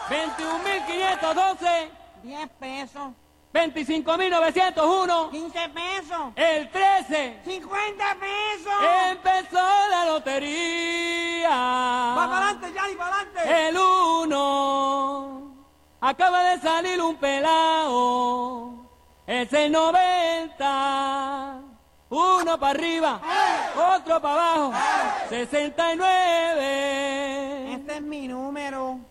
21.512. 10 pesos. 25.901. 15 pesos. El 13. 50 pesos. Empezó la lotería. Va para adelante, Yanni, para adelante. El 1. Acaba de salir un pelao. Es el 90. Uno para arriba, otro para abajo. 69. Este es mi número.